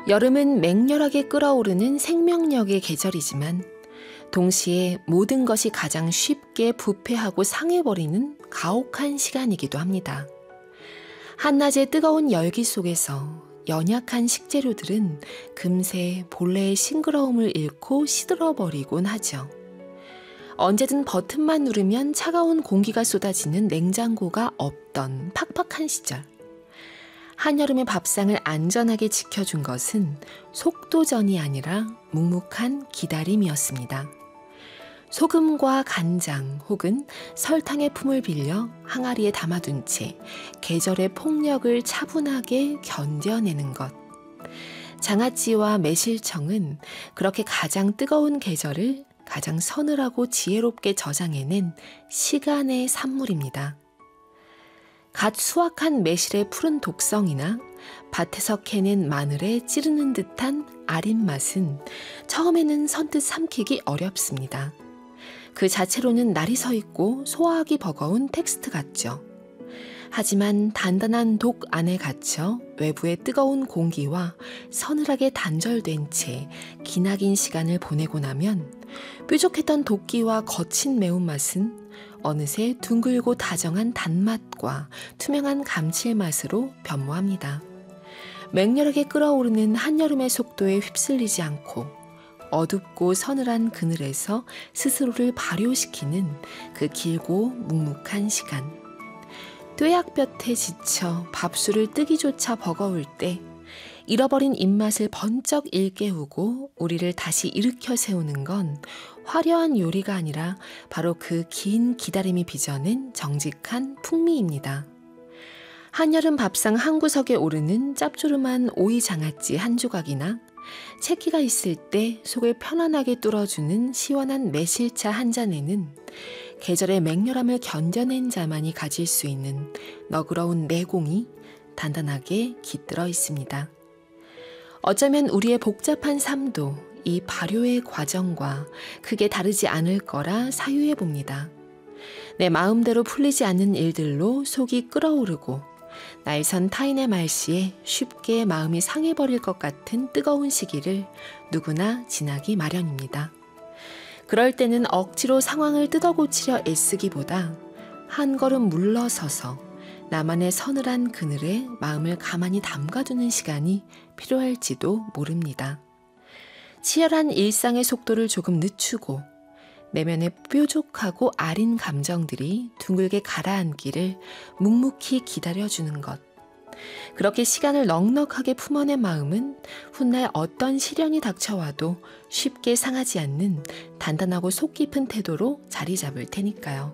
여름은 맹렬하게 끓어오르는 생명력의 계절이지만 동시에 모든 것이 가장 쉽게 부패하고 상해버리는 가혹한 시간이기도 합니다. 한낮의 뜨거운 열기 속에서 연약한 식재료들은 금세 본래의 싱그러움을 잃고 시들어버리곤 하죠. 언제든 버튼만 누르면 차가운 공기가 쏟아지는 냉장고가 없던 팍팍한 시절. 한여름의 밥상을 안전하게 지켜준 것은 속도전이 아니라 묵묵한 기다림이었습니다. 소금과 간장 혹은 설탕의 품을 빌려 항아리에 담아둔 채 계절의 폭력을 차분하게 견뎌내는 것. 장아찌와 매실청은 그렇게 가장 뜨거운 계절을 가장 서늘하고 지혜롭게 저장해낸 시간의 산물입니다. 갓 수확한 매실의 푸른 독성이나 밭에서 캐낸 마늘의 찌르는 듯한 아린 맛은 처음에는 선뜻 삼키기 어렵습니다. 그 자체로는 날이 서 있고 소화하기 버거운 텍스트 같죠. 하지만 단단한 독 안에 갇혀 외부의 뜨거운 공기와 서늘하게 단절된 채 기나긴 시간을 보내고 나면 뾰족했던 도끼와 거친 매운맛은 어느새 둥글고 다정한 단맛과 투명한 감칠맛으로 변모합니다. 맹렬하게 끓어오르는 한여름의 속도에 휩쓸리지 않고 어둡고 서늘한 그늘에서 스스로를 발효시키는 그 길고 묵묵한 시간. 뙤약볕에 지쳐 밥술을 뜨기조차 버거울 때 잃어버린 입맛을 번쩍 일깨우고 우리를 다시 일으켜 세우는 건 화려한 요리가 아니라 바로 그 긴 기다림이 빚어낸 정직한 풍미입니다. 한여름 밥상 한 구석에 오르는 짭조름한 오이 장아찌 한 조각이나 채기가 있을 때 속을 편안하게 뚫어주는 시원한 매실차 한 잔에는 계절의 맹렬함을 견뎌낸 자만이 가질 수 있는 너그러운 내공이 단단하게 깃들어 있습니다. 어쩌면 우리의 복잡한 삶도 이 발효의 과정과 크게 다르지 않을 거라 사유해 봅니다. 내 마음대로 풀리지 않는 일들로 속이 끓어오르고 날선 타인의 말씨에 쉽게 마음이 상해버릴 것 같은 뜨거운 시기를 누구나 지나기 마련입니다. 그럴 때는 억지로 상황을 뜯어고치려 애쓰기보다 한 걸음 물러서서 나만의 서늘한 그늘에 마음을 가만히 담가두는 시간이 필요할지도 모릅니다. 치열한 일상의 속도를 조금 늦추고 내면의 뾰족하고 아린 감정들이 둥글게 가라앉기를 묵묵히 기다려주는 것. 그렇게 시간을 넉넉하게 품어낸 마음은 훗날 어떤 시련이 닥쳐와도 쉽게 상하지 않는 단단하고 속 깊은 태도로 자리 잡을 테니까요.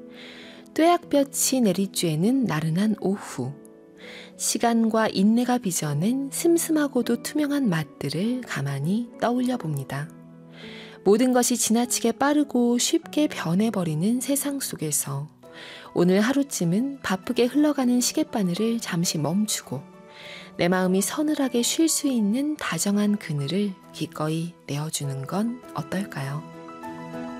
뙤약볕이 내리쬐는 나른한 오후. 시간과 인내가 빚어낸 슴슴하고도 투명한 맛들을 가만히 떠올려 봅니다. 모든 것이 지나치게 빠르고 쉽게 변해버리는 세상 속에서 오늘 하루쯤은 바쁘게 흘러가는 시계바늘을 잠시 멈추고 내 마음이 서늘하게 쉴 수 있는 다정한 그늘을 기꺼이 내어주는 건 어떨까요?